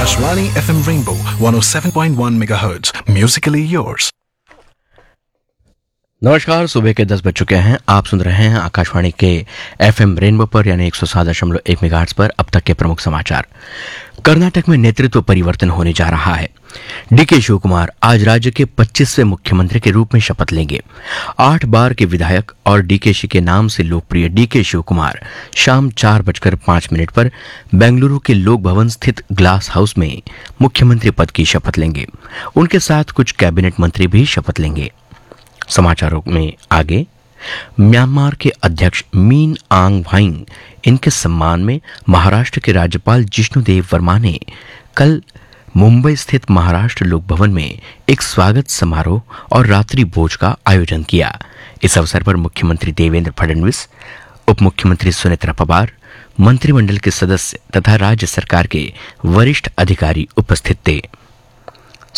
Akashvani FM Rainbow 107.1 MHz. Musically yours. नमस्कार, सुबह के 10 बज चुके हैं। आप सुन रहे हैं आकाशवाणी के एफएम रेनबो पर यानी 107.1 मेगाहर्ट्ज पर अब तक के प्रमुख समाचार। कर्नाटक में नेतृत्व परिवर्तन होने जा रहा है। डीके शिवकुमार आज राज्य के 25वें मुख्यमंत्री के रूप में शपथ लेंगे। 8 बार के विधायक और डीकेशी के नाम से लोकप्रिय डीके शिवकुमार शाम 4:05 पर बेंगलुरु के लोक भवन स्थित ग्लास हाउस में मुख्यमंत्री पद की शपथ लेंगे। उनके साथ कुछ कैबिनेट मंत्री भी शपथ लेंगे। समाचारों में आगे, म्यांमार के अध्यक्ष मीन आंग ह्लाइंग इनके सम्मान में महाराष्ट्र के राज्यपाल जिष्णुदेव वर्मा ने कल मुंबई स्थित महाराष्ट्र लोक भवन में एक स्वागत समारोह और रात्रि भोज का आयोजन किया। इस अवसर पर मुख्यमंत्री देवेंद्र फडणवीस, उप मुख्यमंत्री सुनेत्रा पवार, मंत्रिमंडल के सदस्य तथा राज्य सरकार के वरिष्ठ अधिकारी उपस्थित थे।